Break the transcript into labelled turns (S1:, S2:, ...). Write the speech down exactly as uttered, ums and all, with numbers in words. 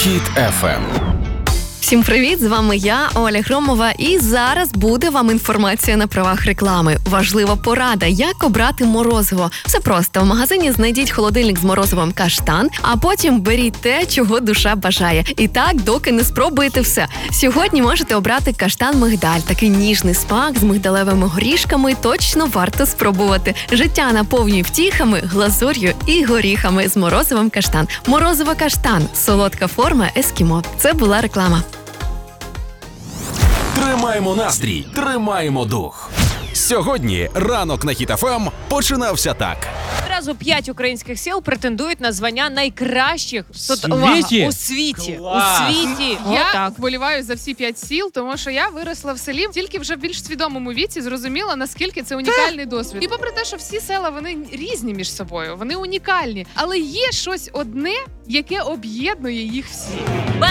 S1: Хіт еф ем.
S2: Всім привіт, з вами я, Оля Громова, і зараз буде вам інформація на правах реклами. Важлива порада, як обрати морозиво. Все просто, в магазині знайдіть холодильник з морозивом каштан, а потім беріть те, чого душа бажає. І так, доки не спробуєте все. Сьогодні можете обрати каштан-мигдаль. Такий ніжний смак з мигдалевими горішками точно варто спробувати. Життя наповнює втіхами, глазур'ю і горіхами з морозивом каштан. Морозиво каштан – солодка форма ескімо. Це була реклама.
S1: Тримаємо настрій, тримаємо дух. Сьогодні ранок на Хіт еф ем починався так.
S3: Одразу п'ять українських сіл претендують на звання найкращих
S4: світі?
S3: увага, у світі.
S4: Клас.
S3: У світі.
S5: Я
S3: Отак.
S5: вболіваю за всі п'ять сіл, тому що я виросла в селі, тільки вже в більш свідомому віці зрозуміла, наскільки це унікальний досвід. І попри те, що всі села, вони різні між собою, вони унікальні, але є щось одне, яке об'єднує їх всі.